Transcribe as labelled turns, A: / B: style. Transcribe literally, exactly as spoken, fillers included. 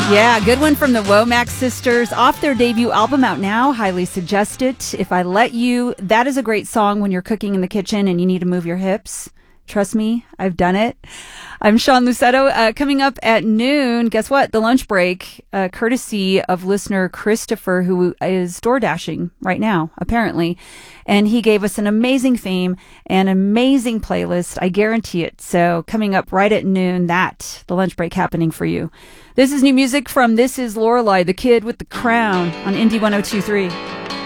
A: Yeah, good one from the Womack sisters off their debut album out now. Highly suggest it. If I Let You, that is a great song when you're cooking in the kitchen and you need to move your hips. Trust me, I've done it. I'm Sean Lucetto. Uh, coming up at noon, guess what? The lunch break, uh, courtesy of listener Christopher, who is door dashing right now, apparently. And he gave us an amazing theme, an amazing playlist. I guarantee it. So coming up right at noon, that, the lunch break happening for you. This is new music from This Is Lorelei, the kid with the crown on Indie one oh two three.